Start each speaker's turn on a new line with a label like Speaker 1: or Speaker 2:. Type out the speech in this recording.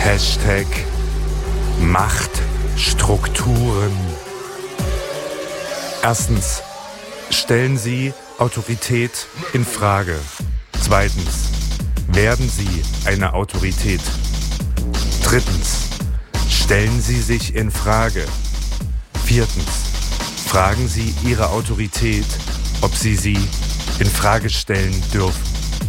Speaker 1: Hashtag Machtstrukturen. Erstens, stellen Sie Autorität in Frage. Zweitens, werden Sie eine Autorität. Drittens, stellen Sie sich in Frage. Viertens, fragen Sie Ihre Autorität, ob Sie sie in Frage stellen dürfen.